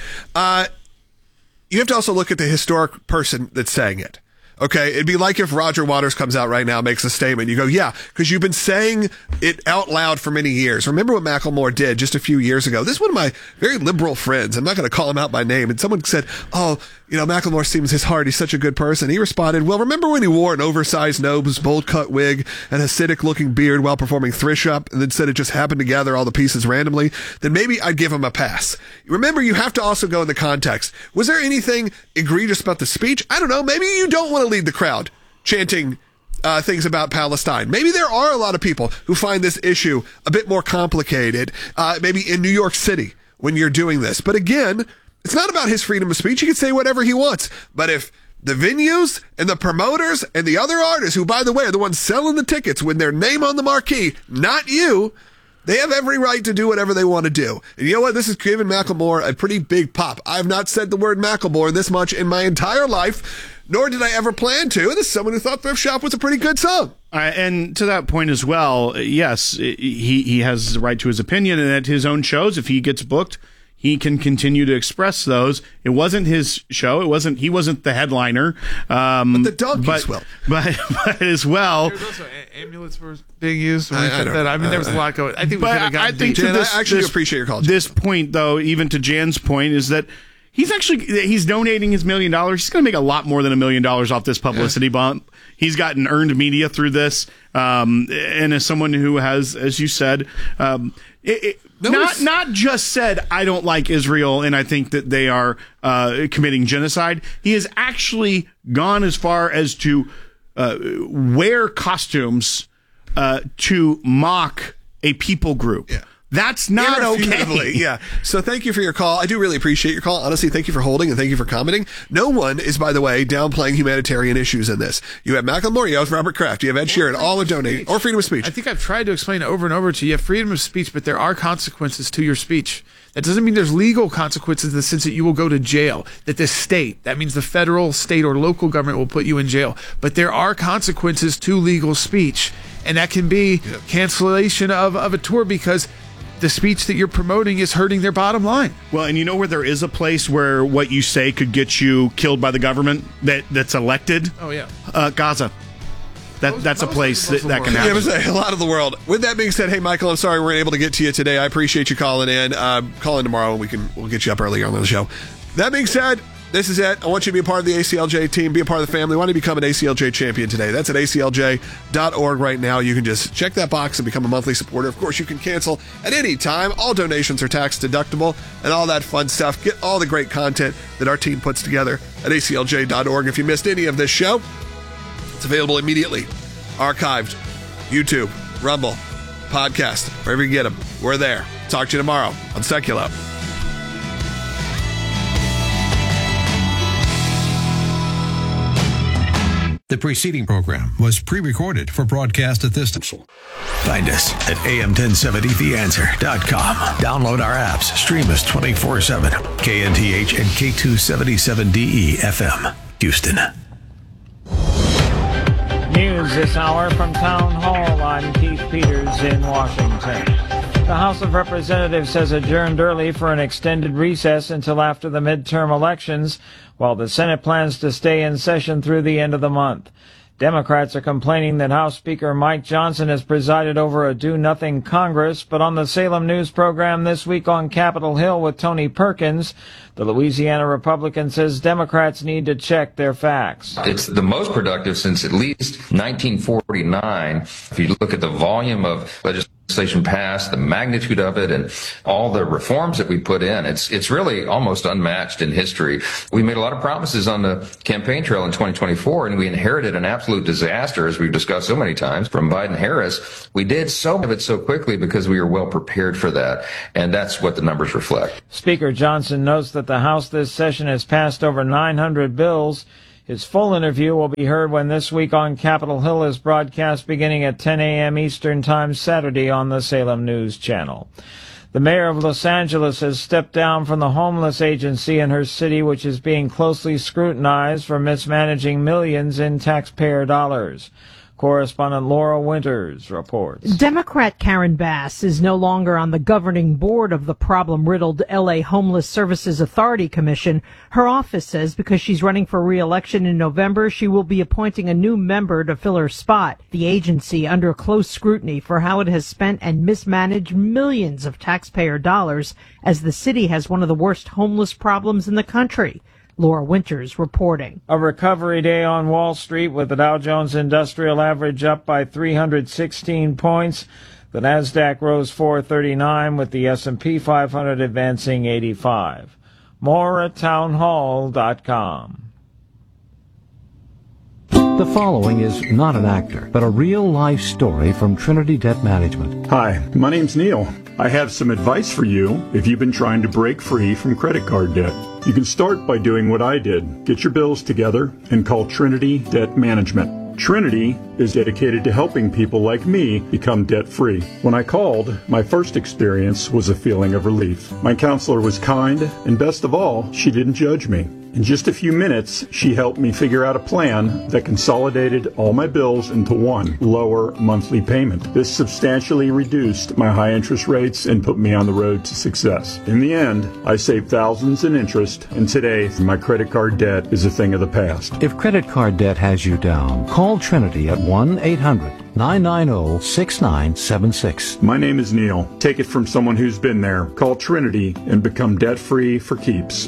you have to also look at the historic person that's saying it. Okay, it'd be like if Roger Waters comes out right now and makes a statement. You go, yeah, because you've been saying it out loud for many years. Remember what Macklemore did just a few years ago? This is one of my very liberal friends. I'm not going to call him out by name. And someone said, oh, Macklemore seems his heart. He's such a good person. He responded, well, remember when he wore an oversized nose, bold cut wig, and Hasidic-looking beard while performing Thrish Up, and then said it just happened to gather all the pieces randomly? Then maybe I'd give him a pass. Remember, you have to also go in the context. Was there anything egregious about the speech? I don't know. Maybe you don't want to lead the crowd chanting things about Palestine. Maybe there are a lot of people who find this issue a bit more complicated, maybe in New York City when you're doing this. But again, it's not about his freedom of speech. He can say whatever he wants. But if the venues and the promoters and the other artists, who, by the way, are the ones selling the tickets with their name on the marquee, not you, they have every right to do whatever they want to do. And you know what? This has given Macklemore a pretty big pop. I've not said the word Macklemore this much in my entire life, nor did I ever plan to. And this is someone who thought Thrift Shop was a pretty good song. And to that point as well, yes, he has the right to his opinion, and at his own shows, if he gets booked, he can continue to express those. It wasn't his show. He wasn't the headliner. But the donkeys will. But as well. There's also amulets were being used. There was a lot going. I think we could have gotten Jan, I actually appreciate your call. This point, though, even to Jan's point, is that he's donating his $1 million. He's going to make a lot more than $1 million off this publicity bump. He's gotten earned media through this. And as someone who has, as you said, not just said, I don't like Israel and I think that they are committing genocide. He has actually gone as far as to wear costumes to mock a people group. Yeah. That's not okay. Yeah. So thank you for your call. I do really appreciate your call. Honestly, thank you for holding and thank you for commenting. No one is, by the way, downplaying humanitarian issues in this. You have Macklemore, you have Robert Kraft, you have Ed Sheeran, all are donating, or freedom of speech. I think I've tried to explain it over and over to you. You have freedom of speech, but there are consequences to your speech. That doesn't mean there's legal consequences in the sense that you will go to jail, that the state, that means the federal, state, or local government will put you in jail. But there are consequences to legal speech, and that can be cancellation of a tour because the speech that you're promoting is hurting their bottom line. Well, and you know where there is a place where what you say could get you killed by the government that's elected? Oh, yeah. Gaza. That's a place that can happen. Yeah, it was a lot of the world. With that being said, hey, Michael, I'm sorry we weren't able to get to you today. I appreciate you calling in. Call in tomorrow and we'll get you up earlier on the show. That being said, this is it. I want you to be a part of the ACLJ team, be a part of the family. Why don't you become an ACLJ champion today? That's at aclj.org right now. You can just check that box and become a monthly supporter. Of course, you can cancel at any time. All donations are tax deductible and all that fun stuff. Get all the great content that our team puts together at aclj.org. If you missed any of this show, it's available immediately. Archived. YouTube, Rumble, podcast, wherever you get them. We're there. Talk to you tomorrow on Secular. The preceding program was pre-recorded for broadcast at this time. Find us at am1070theanswer.com. Download our apps. Stream us 24/7. KNTH and K277DE FM, Houston. News this hour from Town Hall. I'm Keith Peters in Washington. The House of Representatives has adjourned early for an extended recess until after the midterm elections, while the Senate plans to stay in session through the end of the month. Democrats are complaining that House Speaker Mike Johnson has presided over a do-nothing Congress, but on the Salem News program this week on Capitol Hill with Tony Perkins, the Louisiana Republican says Democrats need to check their facts. It's the most productive since at least 1949. If you look at the volume of legislation passed, the magnitude of it, and all the reforms that we put in, it's really almost unmatched in history. We made a lot of promises on the campaign trail in 2024, and we inherited an absolute disaster, as we've discussed so many times, from Biden-Harris. We did so much of it so quickly because we were well prepared for that, and that's what the numbers reflect. Speaker Johnson notes that the House this session has passed over 900 bills. His full interview will be heard when This Week on Capitol Hill is broadcast beginning at 10 a.m. Eastern Time Saturday on the Salem News Channel. The mayor of Los Angeles has stepped down from the homeless agency in her city, which is being closely scrutinized for mismanaging millions in taxpayer dollars. Correspondent Laura Winters reports. Democrat Karen Bass is no longer on the governing board of the problem-riddled L.A. Homeless Services Authority Commission. Her office says because she's running for re-election in November, she will be appointing a new member to fill her spot. The agency under close scrutiny for how it has spent and mismanaged millions of taxpayer dollars, as the city has one of the worst homeless problems in the country. Laura Winters reporting. A recovery day on Wall Street with the Dow Jones Industrial Average up by 316 points. The Nasdaq rose 439 with the S&P 500 advancing 85. More at townhall.com. The following is not an actor, but a real-life story from Trinity Debt Management. Hi, my name's Neil. I have some advice for you if you've been trying to break free from credit card debt. You can start by doing what I did. Get your bills together and call Trinity Debt Management. Trinity is dedicated to helping people like me become debt-free. When I called, my first experience was a feeling of relief. My counselor was kind, and best of all, she didn't judge me. In just a few minutes, she helped me figure out a plan that consolidated all my bills into one lower monthly payment. This substantially reduced my high interest rates and put me on the road to success. In the end, I saved thousands in interest, and today my credit card debt is a thing of the past. If credit card debt has you down, call Trinity at 1-800-990-6976. My name is Neil. Take it from someone who's been there. Call Trinity and become debt-free for keeps.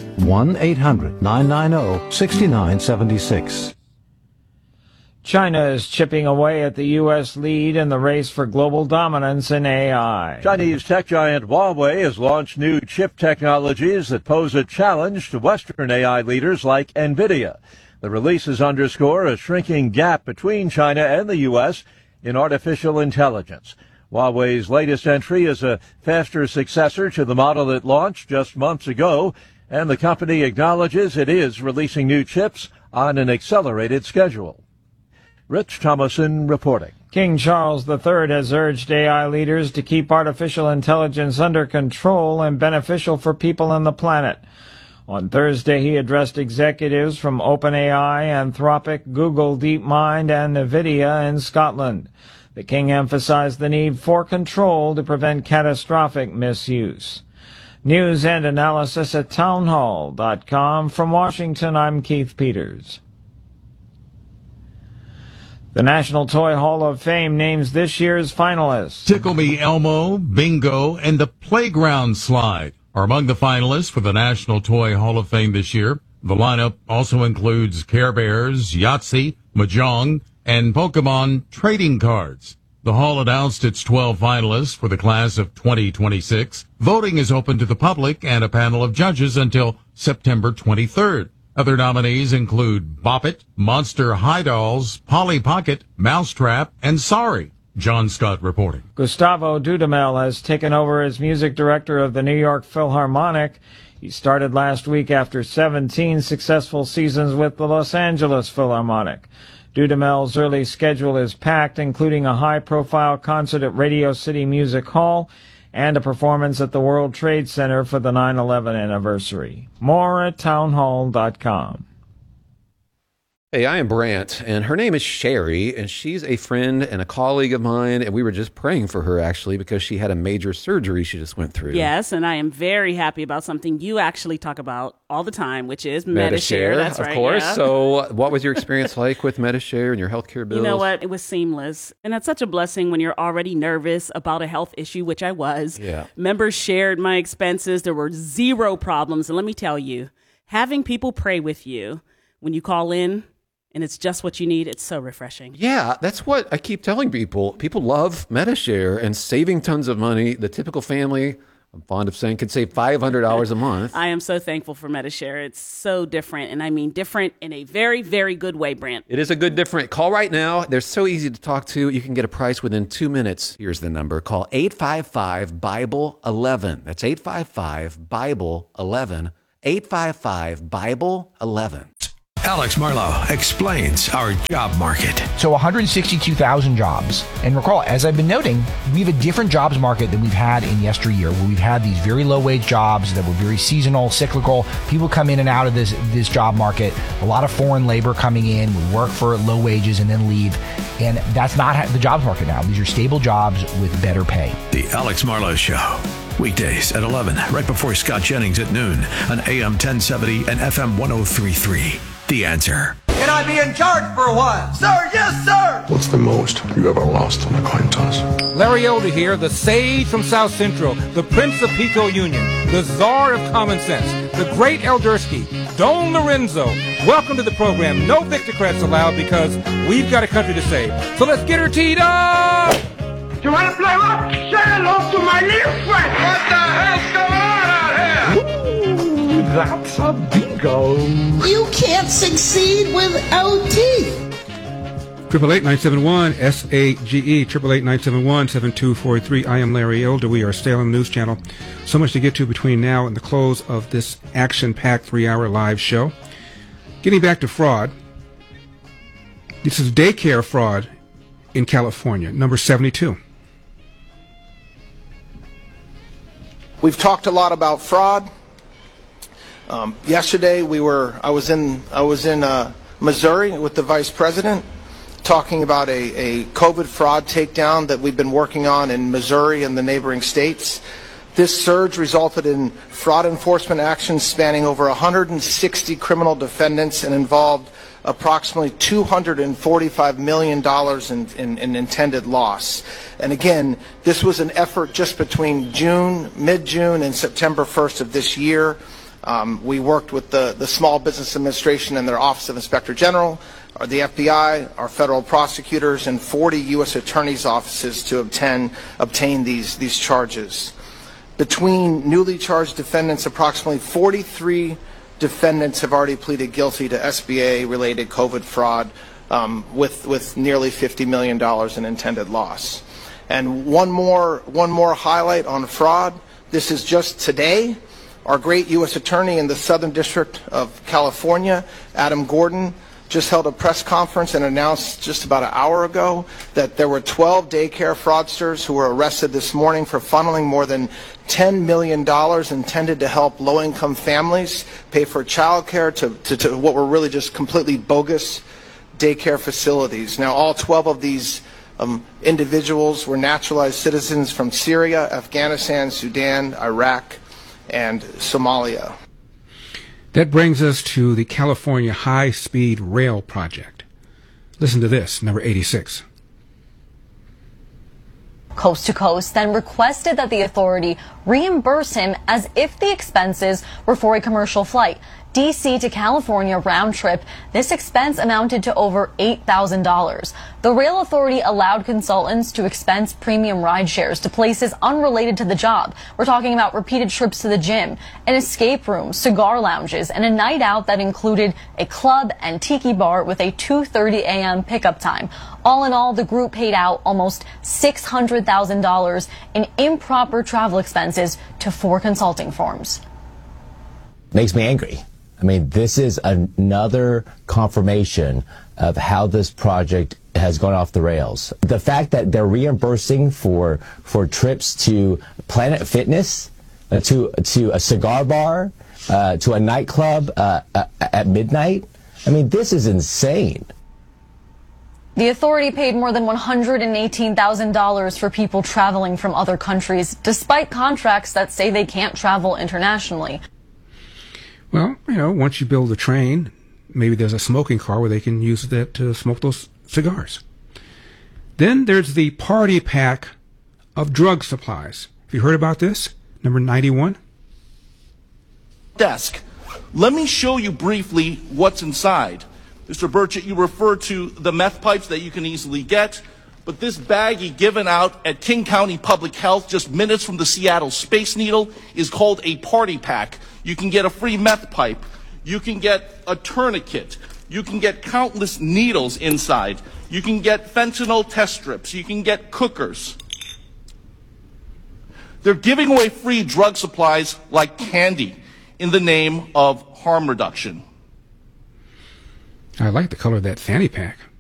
1-800-990-6976. China is chipping away at the U.S. lead in the race for global dominance in AI. Chinese tech giant Huawei has launched new chip technologies that pose a challenge to Western AI leaders like NVIDIA. The releases underscore a shrinking gap between China and the U.S. in artificial intelligence. Huawei's latest entry is a faster successor to the model it launched just months ago, and the company acknowledges it is releasing new chips on an accelerated schedule. Rich Thomason reporting. King Charles III has urged AI leaders to keep artificial intelligence under control and beneficial for people and the planet. On Thursday, he addressed executives from OpenAI, Anthropic, Google DeepMind, and NVIDIA in Scotland. The king emphasized the need for control to prevent catastrophic misuse. News and analysis at townhall.com. From Washington, I'm Keith Peters. The National Toy Hall of Fame names this year's finalists. Tickle Me Elmo, Bingo, and the Playground Slide are among the finalists for the National Toy Hall of Fame this year. The lineup also includes Care Bears, Yahtzee, Mahjong, and Pokemon trading cards. The hall announced its 12 finalists for the class of 2026. Voting is open to the public and a panel of judges until September 23rd. Other nominees include Bop It, Monster High Dolls, Polly Pocket, Mousetrap, and Sorry. John Scott reporting. Gustavo Dudamel has taken over as music director of the New York Philharmonic. He started last week after 17 successful seasons with the Los Angeles Philharmonic. Dudamel's early schedule is packed, including a high-profile concert at Radio City Music Hall and a performance at the World Trade Center for the 9/11 anniversary. More at townhall.com. Hey, I am Brant, and her name is Sherry, and she's a friend and a colleague of mine, and we were just praying for her, actually, because she had a major surgery she just went through. Yes, and I am very happy about something you actually talk about all the time, which is Medi-Share. That's right. Of course. Yeah. So what was your experience like with Medi-Share and your healthcare bills? You know what? It was seamless. And that's such a blessing when you're already nervous about a health issue, which I was. Yeah. Members shared my expenses. There were zero problems. And let me tell you, having people pray with you when you call in, and it's just what you need, it's so refreshing. Yeah, that's what I keep telling people. People love Medi-Share and saving tons of money. The typical family, I'm fond of saying, could save $500 a month. I am so thankful for Medi-Share. It's so different, and I mean different in a very, very good way, Brant. It is a good different. Call right now. They're so easy to talk to. You can get a price within 2 minutes. Here's the number. Call 855-BIBLE-11. That's 855-BIBLE-11. 855-BIBLE-11. Alex Marlowe explains our job market. So 162,000 jobs. And recall, as I've been noting, we have a different jobs market than we've had in yesteryear, where we've had these very low-wage jobs that were very seasonal, cyclical. People come in and out of this job market. A lot of foreign labor coming in, would work for low wages and then leave. And that's not the jobs market now. These are stable jobs with better pay. The Alex Marlowe Show. Weekdays at 11, right before Scott Jennings at noon on AM 1070 and FM 1033. The Answer. Can I be in charge for a while? Sir, yes, sir! What's the most you ever lost on a coin toss? Larry Elder here, the sage from South Central, the Prince of Pico Union, the czar of common sense, the great Eldersky, Don Lorenzo. Welcome to the program. No Victocrats allowed because we've got a country to save. So let's get her teed up! You want to play what? Say hello to my little friend! What the hell's going on out here? Ooh, that's a bingo. You can't succeed without teeth. 888-971-SAGE, 888-971-7243. I am Larry Elder. We are Salem News Channel. So much to get to between now and the close of this action-packed 3-hour live show. Getting back to fraud. This is daycare fraud in California, number 72. We've talked a lot about fraud. Yesterday, I was in Missouri with the vice president, talking about a COVID fraud takedown that we've been working on in Missouri and the neighboring states. This surge resulted in fraud enforcement actions spanning over 160 criminal defendants and involved approximately $245 million in intended loss. And again, this was an effort just between mid-June and September 1st of this year. We worked with the Small Business Administration and their Office of Inspector General, or the FBI, our federal prosecutors, and 40 U.S. attorneys' offices to obtain these charges. Between newly charged defendants, approximately 43 defendants have already pleaded guilty to SBA-related COVID fraud with nearly $50 million in intended loss. And one more highlight on fraud. This is just today. Our great U.S. Attorney in the Southern District of California, Adam Gordon, just held a press conference and announced just about an hour ago that there were 12 daycare fraudsters who were arrested this morning for funneling more than $10 million intended to help low-income families pay for child care to what were really just completely bogus daycare facilities. Now, all 12 of these individuals were naturalized citizens from Syria, Afghanistan, Sudan, Iraq, and Somalia. That brings us to the California High-Speed Rail Project. Listen to this, number 86. Coast to Coast then requested that the authority reimburse him as if the expenses were for a commercial flight. D.C. to California round trip, this expense amounted to over $8,000. The rail authority allowed consultants to expense premium ride shares to places unrelated to the job. We're talking about repeated trips to the gym, an escape room, cigar lounges, and a night out that included a club and tiki bar with a 2:30 a.m. pickup time. All in all, the group paid out almost $600,000 in improper travel expenses to 4 consulting firms. Makes me angry. I mean, this is another confirmation of how this project has gone off the rails. The fact that they're reimbursing for trips to Planet Fitness, to a cigar bar, to a nightclub at midnight, I mean, this is insane. The authority paid more than $118,000 for people traveling from other countries, despite contracts that say they can't travel internationally. Well, once you build a train, maybe there's a smoking car where they can use that to smoke those cigars. Then there's the party pack of drug supplies. Have you heard about this? Number 91. Desk. Let me show you briefly what's inside. Mr. Burchett, you refer to the meth pipes that you can easily get, but this baggie given out at King County Public Health just minutes from the Seattle Space Needle is called a party pack. You can get a free meth pipe. You can get a tourniquet. You can get countless needles inside. You can get fentanyl test strips. You can get cookers. They're giving away free drug supplies like candy in the name of harm reduction. I like the color of that fanny pack.